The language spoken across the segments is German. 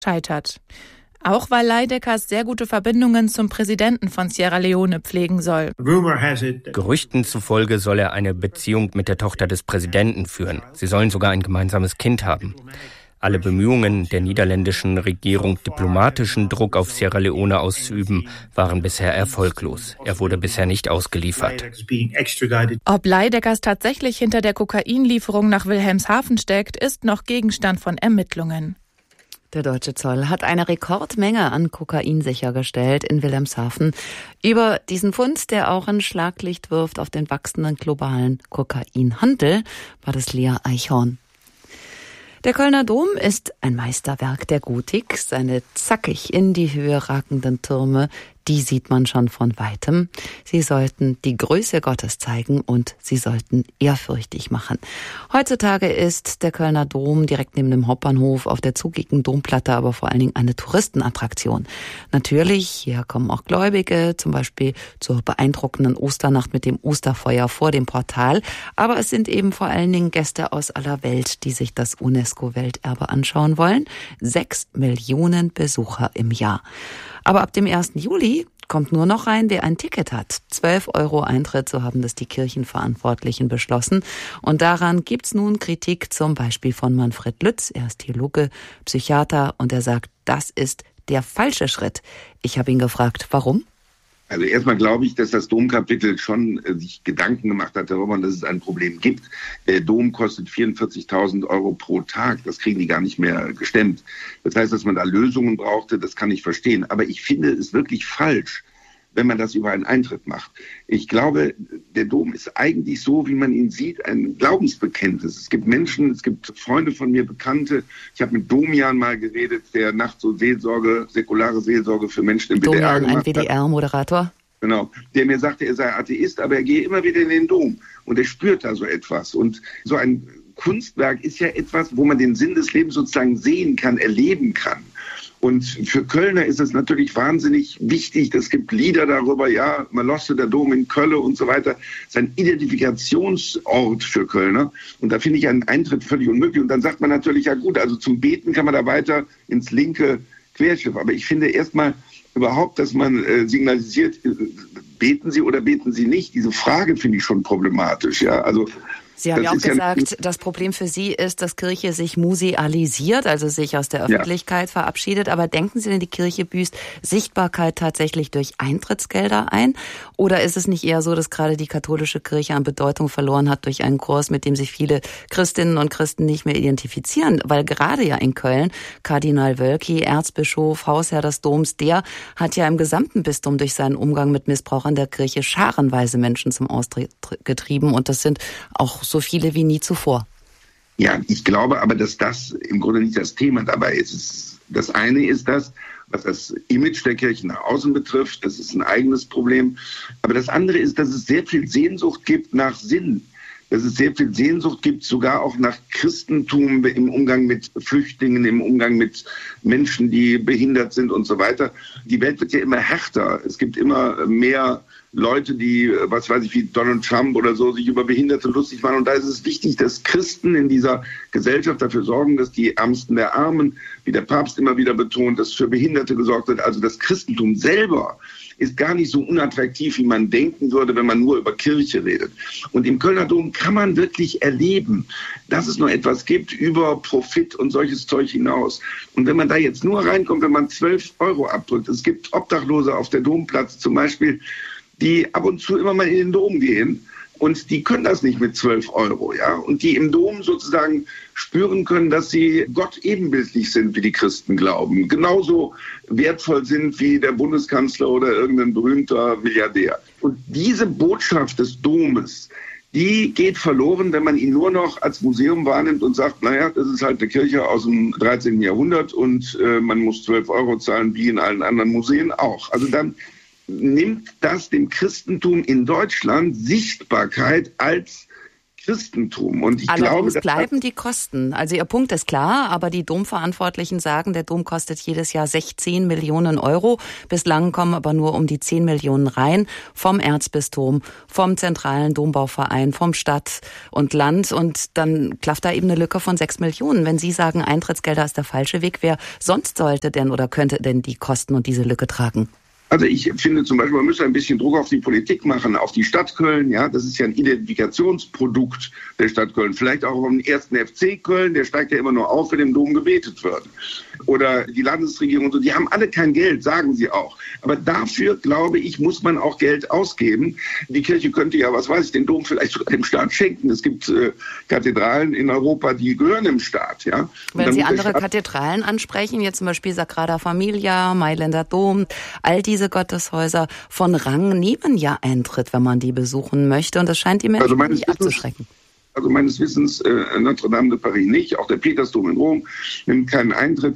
scheitert. Auch weil Leideckers sehr gute Verbindungen zum Präsidenten von Sierra Leone pflegen soll. Gerüchten zufolge soll er eine Beziehung mit der Tochter des Präsidenten führen. Sie sollen sogar ein gemeinsames Kind haben. Alle Bemühungen der niederländischen Regierung, diplomatischen Druck auf Sierra Leone auszuüben, waren bisher erfolglos. Er wurde bisher nicht ausgeliefert. Ob Leideckers tatsächlich hinter der Kokainlieferung nach Wilhelmshaven steckt, ist noch Gegenstand von Ermittlungen. Der deutsche Zoll hat eine Rekordmenge an Kokain sichergestellt in Wilhelmshaven. Über diesen Fund, der auch ein Schlaglicht wirft auf den wachsenden globalen Kokainhandel, war das Lea Eichhorn. Der Kölner Dom ist ein Meisterwerk der Gotik. Seine zackig in die Höhe ragenden Türme, die sieht man schon von Weitem. Sie sollten die Größe Gottes zeigen und sie sollten ehrfürchtig machen. Heutzutage ist der Kölner Dom direkt neben dem Hauptbahnhof auf der zugigen Domplatte aber vor allen Dingen eine Touristenattraktion. Natürlich, hier kommen auch Gläubige, zum Beispiel zur beeindruckenden Osternacht mit dem Osterfeuer vor dem Portal. Aber es sind eben vor allen Dingen Gäste aus aller Welt, die sich das UNESCO-Welterbe anschauen wollen. 6 Millionen Besucher im Jahr. Aber ab dem 1. Juli kommt nur noch rein, wer ein Ticket hat. 12 € Eintritt, so haben das die Kirchenverantwortlichen beschlossen. Und daran gibt's nun Kritik, zum Beispiel von Manfred Lütz. Er ist Theologe, Psychiater und er sagt, das ist der falsche Schritt. Ich habe ihn gefragt, warum? Also erstmal glaube ich, dass das Domkapitel schon sich Gedanken gemacht hat darüber, dass es ein Problem gibt. Der Dom kostet 44.000 € pro Tag. Das kriegen die gar nicht mehr gestemmt. Das heißt, dass man da Lösungen brauchte, das kann ich verstehen. Aber ich finde es wirklich falsch, wenn man das über einen Eintritt macht. Ich glaube, der Dom ist eigentlich so, wie man ihn sieht, ein Glaubensbekenntnis. Es gibt Menschen, es gibt Freunde von mir, Bekannte. Ich habe mit Domian mal geredet, der nachts so Seelsorge, säkulare Seelsorge für Menschen im WDR gemacht hat. Domian, ein WDR-Moderator. Genau, der mir sagte, er sei Atheist, aber er gehe immer wieder in den Dom. Und er spürt da so etwas. Und so ein Kunstwerk ist ja etwas, wo man den Sinn des Lebens sozusagen sehen kann, erleben kann. Und für Kölner ist es natürlich wahnsinnig wichtig. Es gibt Lieder darüber, ja, Malosse, der Dom in Köln und so weiter. Es ist ein Identifikationsort für Kölner. Und da finde ich einen Eintritt völlig unmöglich. Und dann sagt man natürlich, ja gut, also zum Beten kann man da weiter ins linke Querschiff. Aber ich finde erstmal überhaupt, dass man signalisiert, beten Sie oder beten Sie nicht. Diese Frage finde ich schon problematisch, ja. Also Sie haben ja auch gesagt, das Problem für Sie ist, dass Kirche sich musealisiert, also sich aus der Öffentlichkeit verabschiedet. Aber denken Sie denn, die Kirche büßt Sichtbarkeit tatsächlich durch Eintrittsgelder ein? Oder ist es nicht eher so, dass gerade die katholische Kirche an Bedeutung verloren hat durch einen Kurs, mit dem sich viele Christinnen und Christen nicht mehr identifizieren? Weil gerade ja in Köln Kardinal Wölki, Erzbischof, Hausherr des Doms, der hat ja im gesamten Bistum durch seinen Umgang mit Missbrauch an der Kirche scharenweise Menschen zum Austritt getrieben. Und das sind auch so viele wie nie zuvor. Ja, ich glaube aber, dass das im Grunde nicht das Thema dabei ist. Das eine ist das, was das Image der Kirche nach außen betrifft. Das ist ein eigenes Problem. Aber das andere ist, dass es sehr viel Sehnsucht gibt nach Sinn. Dass es sehr viel Sehnsucht gibt, sogar auch nach Christentum im Umgang mit Flüchtlingen, im Umgang mit Menschen, die behindert sind und so weiter. Die Welt wird ja immer härter. Es gibt immer mehr Leute, die, was weiß ich, wie Donald Trump oder so, sich über Behinderte lustig machen. Und da ist es wichtig, dass Christen in dieser Gesellschaft dafür sorgen, dass die Ärmsten der Armen, wie der Papst immer wieder betont, dass für Behinderte gesorgt wird. Also das Christentum selber ist gar nicht so unattraktiv, wie man denken würde, wenn man nur über Kirche redet. Und im Kölner Dom kann man wirklich erleben, dass es noch etwas gibt über Profit und solches Zeug hinaus. Und wenn man da jetzt nur reinkommt, wenn man 12 € abdrückt, es gibt Obdachlose auf der Domplatz zum Beispiel, die ab und zu immer mal in den Dom gehen und die können das nicht mit 12 €, ja, und die im Dom sozusagen spüren können, dass sie Gott ebenbildlich sind, wie die Christen glauben, genauso wertvoll sind wie der Bundeskanzler oder irgendein berühmter Milliardär. Und diese Botschaft des Domes, die geht verloren, wenn man ihn nur noch als Museum wahrnimmt und sagt, naja, das ist halt eine Kirche aus dem 13. Jahrhundert und man muss 12 € zahlen, wie in allen anderen Museen auch. Also dann nimmt das dem Christentum in Deutschland Sichtbarkeit als Christentum. Und ich Allerdings glaube, bleiben die Kosten. Also Ihr Punkt ist klar, aber die Domverantwortlichen sagen, der Dom kostet jedes Jahr 16 Millionen Euro. Bislang kommen aber nur um die 10 Millionen rein vom Erzbistum, vom zentralen Dombauverein, vom Stadt und Land. Und dann klafft da eben eine Lücke von 6 Millionen. Wenn Sie sagen, Eintrittsgelder ist der falsche Weg, wer sonst sollte denn oder könnte denn die Kosten und diese Lücke tragen? Also ich finde zum Beispiel, man müsste ein bisschen Druck auf die Politik machen, auf die Stadt Köln. Ja, das ist ja ein Identifikationsprodukt der Stadt Köln. Vielleicht auch vom 1. FC Köln, der steigt ja immer nur auf, wenn im Dom gebetet wird. Oder die Landesregierung und so, die haben alle kein Geld, sagen sie auch. Aber dafür, glaube ich, muss man auch Geld ausgeben. Die Kirche könnte ja, was weiß ich, den Dom vielleicht sogar dem Staat schenken. Es gibt Kathedralen in Europa, die gehören dem Staat. Ja. Wenn Sie andere Kathedralen ansprechen, jetzt zum Beispiel Sagrada Familia, Mailänder Dom, all diese Gotteshäuser von Rang nehmen ja Eintritt, wenn man die besuchen möchte. Und das scheint die Menschen nicht abzuschrecken. Also meines Wissens Notre-Dame de Paris nicht, auch der Petersdom in Rom nimmt keinen Eintritt.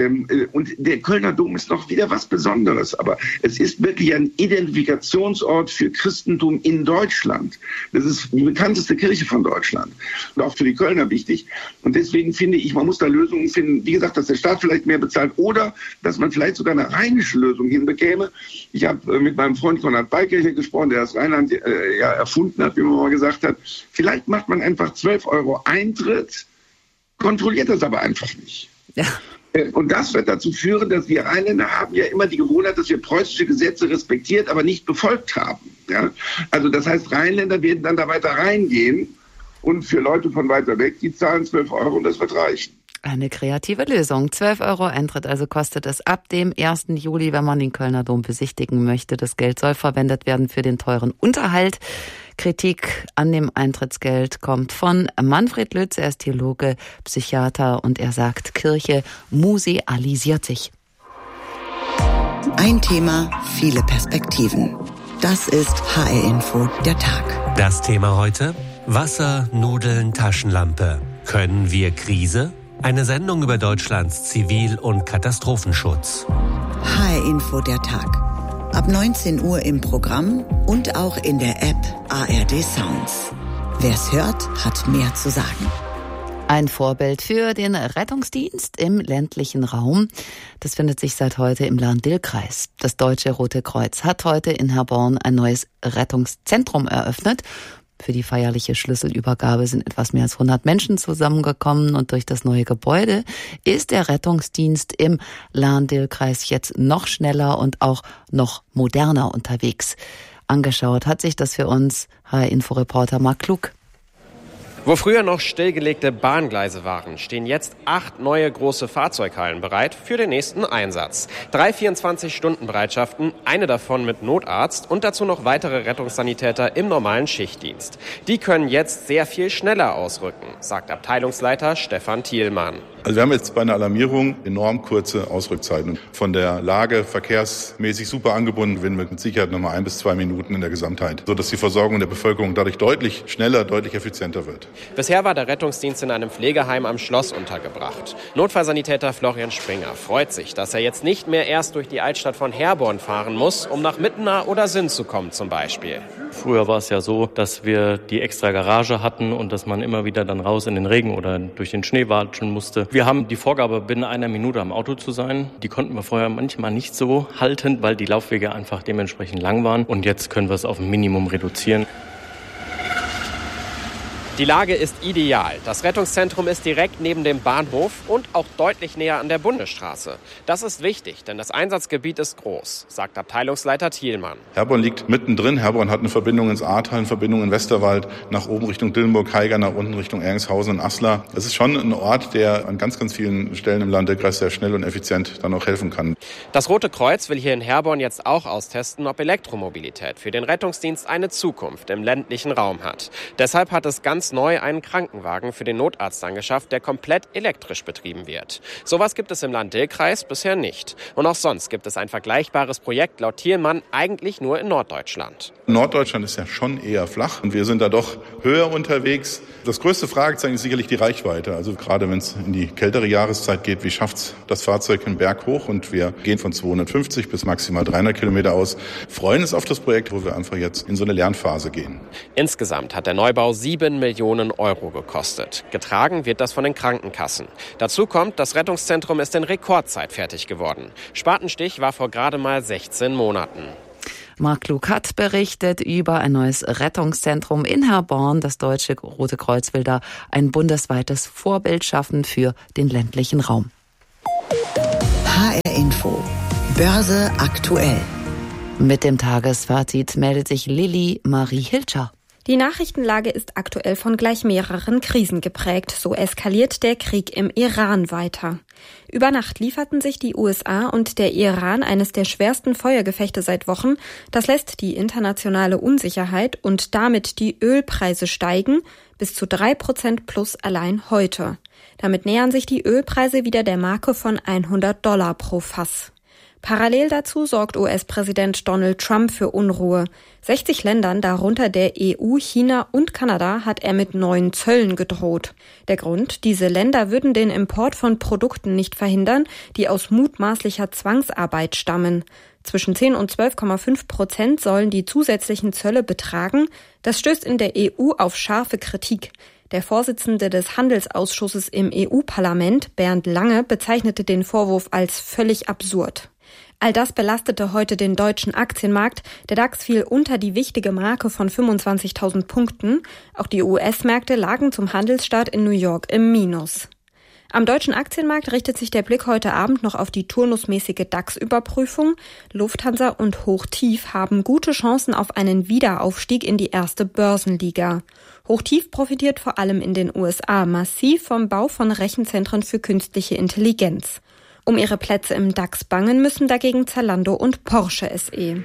Und der Kölner Dom ist noch wieder was Besonderes. Aber es ist wirklich ein Identifikationsort für Christentum in Deutschland. Das ist die bekannteste Kirche von Deutschland. Und auch für die Kölner wichtig. Und deswegen finde ich, man muss da Lösungen finden. Wie gesagt, dass der Staat vielleicht mehr bezahlt oder dass man vielleicht sogar eine rheinische Lösung hinbekäme. Ich habe mit meinem Freund Konrad Beikircher gesprochen, der das Rheinland erfunden hat, wie man mal gesagt hat. Vielleicht macht man einfach 12 Euro Eintritt, kontrolliert das aber einfach nicht. Ja. Und das wird dazu führen, dass wir Rheinländer haben ja immer die Gewohnheit, dass wir preußische Gesetze respektiert, aber nicht befolgt haben. Ja? Also das heißt, Rheinländer werden dann da weiter reingehen und für Leute von weiter weg, die zahlen 12 Euro und das wird reichen. Eine kreative Lösung. 12 Euro Eintritt, also kostet es ab dem 1. Juli, wenn man den Kölner Dom besichtigen möchte. Das Geld soll verwendet werden für den teuren Unterhalt. Kritik an dem Eintrittsgeld kommt von Manfred Lütz. Er ist Theologe, Psychiater und er sagt, Kirche musealisiert sich. Ein Thema, viele Perspektiven. Das ist HR Info, der Tag. Das Thema heute: Wasser, Nudeln, Taschenlampe. Können wir Krise? Eine Sendung über Deutschlands Zivil- und Katastrophenschutz. HR Info, der Tag. Ab 19 Uhr im Programm und auch in der App ARD Sounds. Wer's hört, hat mehr zu sagen. Ein Vorbild für den Rettungsdienst im ländlichen Raum. Das findet sich seit heute im Lahn-Dill-Kreis. Das Deutsche Rote Kreuz hat heute in Herborn ein neues Rettungszentrum eröffnet. Für die feierliche Schlüsselübergabe sind etwas mehr als 100 Menschen zusammengekommen und durch das neue Gebäude ist der Rettungsdienst im Lahn-Dill-Kreis jetzt noch schneller und auch noch moderner unterwegs. Angeschaut hat sich das für uns HR-Info-Reporter Marc Klug. Wo früher noch stillgelegte Bahngleise waren, stehen jetzt 8 neue große Fahrzeughallen bereit für den nächsten Einsatz. 3 24-Stunden-Bereitschaften, eine davon mit Notarzt und dazu noch weitere Rettungssanitäter im normalen Schichtdienst. Die können jetzt sehr viel schneller ausrücken, sagt Abteilungsleiter Stefan Thielmann. Also wir haben jetzt bei einer Alarmierung enorm kurze Ausrückzeiten. Von der Lage verkehrsmäßig super angebunden sind wir mit Sicherheit nochmal 1 bis 2 Minuten in der Gesamtheit, sodass die Versorgung der Bevölkerung dadurch deutlich schneller, deutlich effizienter wird. Bisher war der Rettungsdienst in einem Pflegeheim am Schloss untergebracht. Notfallsanitäter Florian Springer freut sich, dass er jetzt nicht mehr erst durch die Altstadt von Herborn fahren muss, um nach Mittenau oder Sinn zu kommen zum Beispiel. Früher war es ja so, dass wir die extra Garage hatten und dass man immer wieder dann raus in den Regen oder durch den Schnee watschen musste. Wir haben die Vorgabe, binnen 1 Minute am Auto zu sein. Die konnten wir vorher manchmal nicht so halten, weil die Laufwege einfach dementsprechend lang waren. Und jetzt können wir es auf ein Minimum reduzieren. Die Lage ist ideal. Das Rettungszentrum ist direkt neben dem Bahnhof und auch deutlich näher an der Bundesstraße. Das ist wichtig, denn das Einsatzgebiet ist groß, sagt Abteilungsleiter Thielmann. Herborn liegt mittendrin. Herborn hat eine Verbindung ins Ahrtal, eine Verbindung in Westerwald, nach oben Richtung Dillenburg, Haiger, nach unten Richtung Erngshausen und Aslar. Es ist schon ein Ort, der an ganz, ganz vielen Stellen im Landkreis sehr schnell und effizient dann auch helfen kann. Das Rote Kreuz will hier in Herborn jetzt auch austesten, ob Elektromobilität für den Rettungsdienst eine Zukunft im ländlichen Raum hat. Deshalb hat es ganz neu einen Krankenwagen für den Notarzt angeschafft, der komplett elektrisch betrieben wird. Sowas gibt es im Lahn-Dill-Kreis bisher nicht. Und auch sonst gibt es ein vergleichbares Projekt laut Thielmann eigentlich nur in Norddeutschland. Norddeutschland ist ja schon eher flach und wir sind da doch höher unterwegs. Das größte Fragezeichen ist sicherlich die Reichweite. Also gerade wenn es in die kältere Jahreszeit geht, wie schafft es das Fahrzeug den Berg hoch? Und wir gehen von 250 bis maximal 300 Kilometer aus. Freuen uns auf das Projekt, wo wir einfach jetzt in so eine Lernphase gehen. Insgesamt hat der Neubau 7 Millionen Millionen Euro gekostet. Getragen wird das von den Krankenkassen. Dazu kommt, das Rettungszentrum ist in Rekordzeit fertig geworden. Spatenstich war vor gerade mal 16 Monaten. Marc Lukat berichtet über ein neues Rettungszentrum in Herborn. Das Deutsche Rote Kreuz will da ein bundesweites Vorbild schaffen für den ländlichen Raum. HR Info. Börse aktuell. Mit dem Tagesfazit meldet sich Lilly Marie Hilscher. Die Nachrichtenlage ist aktuell von gleich mehreren Krisen geprägt. So eskaliert der Krieg im Iran weiter. Über Nacht lieferten sich die USA und der Iran eines der schwersten Feuergefechte seit Wochen. Das lässt die internationale Unsicherheit und damit die Ölpreise steigen, bis zu 3% plus allein heute. Damit nähern sich die Ölpreise wieder der Marke von $100 pro Fass. Parallel dazu sorgt US-Präsident Donald Trump für Unruhe. 60 Ländern, darunter der EU, China und Kanada, hat er mit neuen Zöllen gedroht. Der Grund: diese Länder würden den Import von Produkten nicht verhindern, die aus mutmaßlicher Zwangsarbeit stammen. Zwischen 10 und 12,5% sollen die zusätzlichen Zölle betragen. Das stößt in der EU auf scharfe Kritik. Der Vorsitzende des Handelsausschusses im EU-Parlament, Bernd Lange, bezeichnete den Vorwurf als völlig absurd. All das belastete heute den deutschen Aktienmarkt. Der DAX fiel unter die wichtige Marke von 25.000 Punkten. Auch die US-Märkte lagen zum Handelsstart in New York im Minus. Am deutschen Aktienmarkt richtet sich der Blick heute Abend noch auf die turnusmäßige DAX-Überprüfung. Lufthansa und Hochtief haben gute Chancen auf einen Wiederaufstieg in die erste Börsenliga. Hochtief profitiert vor allem in den USA massiv vom Bau von Rechenzentren für künstliche Intelligenz. Um ihre Plätze im DAX bangen müssen dagegen Zalando und Porsche SE.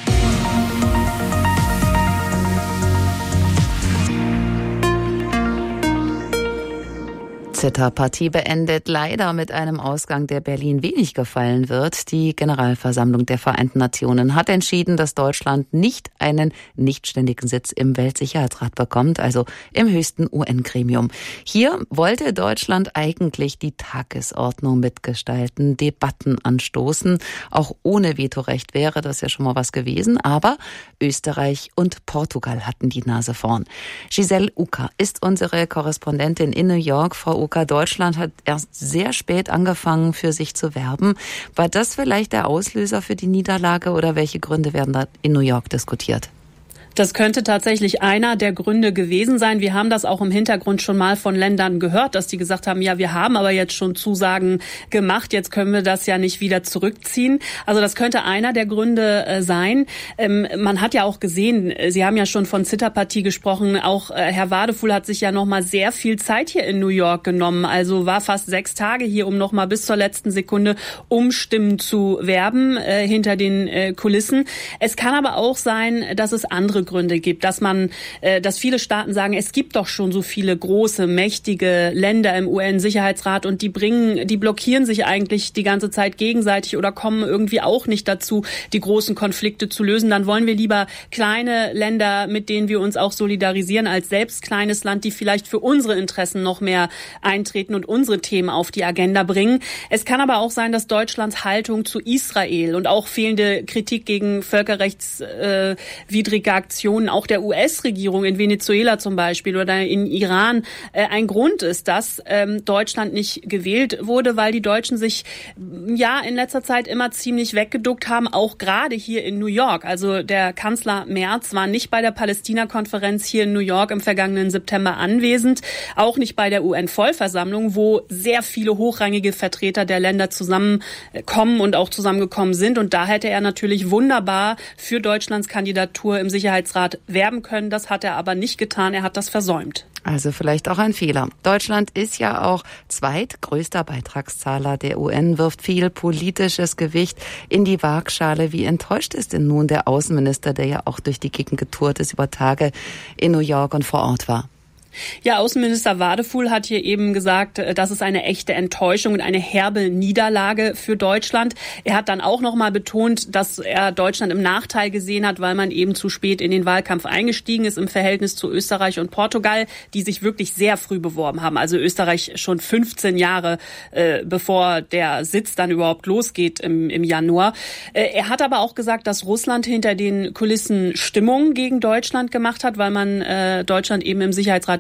Zitterpartie beendet, leider mit einem Ausgang, der Berlin wenig gefallen wird. Die Generalversammlung der Vereinten Nationen hat entschieden, dass Deutschland nicht einen nichtständigen Sitz im Weltsicherheitsrat bekommt, also im höchsten UN-Gremium. Hier wollte Deutschland eigentlich die Tagesordnung mitgestalten, Debatten anstoßen. Auch ohne Vetorecht wäre das ja schon mal was gewesen, aber Österreich und Portugal hatten die Nase vorn. Giselle Uka ist unsere Korrespondentin in New York. Frau Uka, Deutschland hat erst sehr spät angefangen, für sich zu werben. War das vielleicht der Auslöser für die Niederlage oder welche Gründe werden da in New York diskutiert? Das könnte tatsächlich einer der Gründe gewesen sein. Wir haben das auch im Hintergrund schon mal von Ländern gehört, dass die gesagt haben, ja, wir haben aber jetzt schon Zusagen gemacht, jetzt können wir das ja nicht wieder zurückziehen. Also das könnte einer der Gründe sein. Man hat ja auch gesehen, Sie haben ja schon von Zitterpartie gesprochen, auch Herr Wadefuhl hat sich ja noch mal sehr viel Zeit hier in New York genommen, also war fast 6 Tage hier, um noch mal bis zur letzten Sekunde um Stimmen zu werben hinter den Kulissen. Es kann aber auch sein, dass es andere Gründe gibt, dass viele Staaten sagen, es gibt doch schon so viele große, mächtige Länder im UN-Sicherheitsrat und die blockieren sich eigentlich die ganze Zeit gegenseitig oder kommen irgendwie auch nicht dazu, die großen Konflikte zu lösen. Dann wollen wir lieber kleine Länder, mit denen wir uns auch solidarisieren, als selbst kleines Land, die vielleicht für unsere Interessen noch mehr eintreten und unsere Themen auf die Agenda bringen. Es kann aber auch sein, dass Deutschlands Haltung zu Israel und auch fehlende Kritik gegen völkerrechtswidrige Aktionen auch der US-Regierung in Venezuela zum Beispiel oder in Iran ein Grund ist, dass Deutschland nicht gewählt wurde, weil die Deutschen sich ja in letzter Zeit immer ziemlich weggeduckt haben, auch gerade hier in New York. Also der Kanzler Merz war nicht bei der Palästina-Konferenz hier in New York im vergangenen September anwesend, auch nicht bei der UN-Vollversammlung, wo sehr viele hochrangige Vertreter der Länder zusammenkommen und auch zusammengekommen sind. Und da hätte er natürlich wunderbar für Deutschlands Kandidatur im Sicherheitsrat werben können. Das hat er aber nicht getan. Er hat das versäumt. Also vielleicht auch ein Fehler. Deutschland ist ja auch zweitgrößter Beitragszahler der UN, wirft viel politisches Gewicht in die Waagschale. Wie enttäuscht ist denn nun der Außenminister, der ja auch durch die Gegend getourt ist, über Tage in New York und vor Ort war? Ja, Außenminister Wadefuhl hat hier eben gesagt, das ist eine echte Enttäuschung und eine herbe Niederlage für Deutschland. Er hat dann auch noch mal betont, dass er Deutschland im Nachteil gesehen hat, weil man eben zu spät in den Wahlkampf eingestiegen ist im Verhältnis zu Österreich und Portugal, die sich wirklich sehr früh beworben haben. Also Österreich schon 15 Jahre, bevor der Sitz dann überhaupt losgeht im Januar. Er hat aber auch gesagt, dass Russland hinter den Kulissen Stimmung gegen Deutschland gemacht hat, weil man Deutschland eben im Sicherheitsrat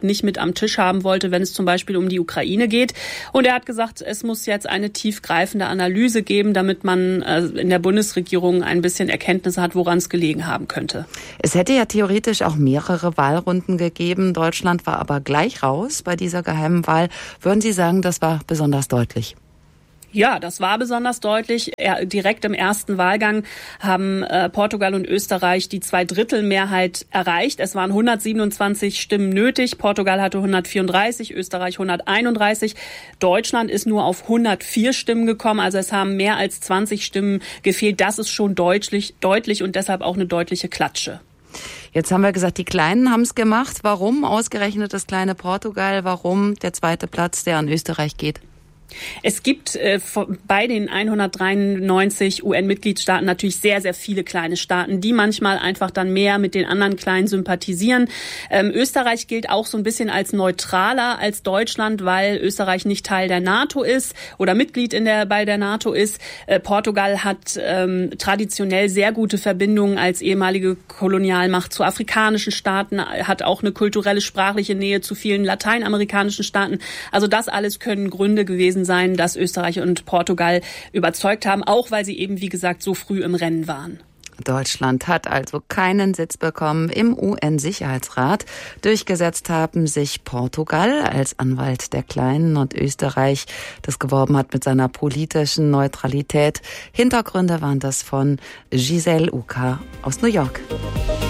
nicht mit am Tisch haben wollte, wenn es zum Beispiel um die Ukraine geht. Und er hat gesagt, es muss jetzt eine tiefgreifende Analyse geben, damit man in der Bundesregierung ein bisschen Erkenntnisse hat, woran es gelegen haben könnte. Es hätte ja theoretisch auch mehrere Wahlrunden gegeben. Deutschland war aber gleich raus bei dieser geheimen Wahl. Würden Sie sagen, das war besonders deutlich? Ja, das war besonders deutlich. Direkt im ersten Wahlgang haben Portugal und Österreich die 2/3 erreicht. Es waren 127 Stimmen nötig. Portugal hatte 134, Österreich 131. Deutschland ist nur auf 104 Stimmen gekommen. Also es haben mehr als 20 Stimmen gefehlt. Das ist schon deutlich und deshalb auch eine deutliche Klatsche. Jetzt haben wir gesagt, die Kleinen haben es gemacht. Warum ausgerechnet das kleine Portugal? Warum der zweite Platz, der an Österreich geht? Es gibt bei den 193 UN-Mitgliedstaaten natürlich sehr, sehr viele kleine Staaten, die manchmal einfach dann mehr mit den anderen Kleinen sympathisieren. Österreich gilt auch so ein bisschen als neutraler als Deutschland, weil Österreich nicht Teil der NATO ist oder Mitglied bei der NATO ist. Portugal hat traditionell sehr gute Verbindungen als ehemalige Kolonialmacht zu afrikanischen Staaten, hat auch eine kulturelle, sprachliche Nähe zu vielen lateinamerikanischen Staaten. Also das alles können Gründe gewesen sein, dass Österreich und Portugal überzeugt haben, auch weil sie eben, wie gesagt, so früh im Rennen waren. Deutschland hat also keinen Sitz bekommen im UN-Sicherheitsrat. Durchgesetzt haben sich Portugal als Anwalt der Kleinen und Österreich, das geworben hat mit seiner politischen Neutralität. Hintergründe waren das von Giselle Uka aus New York.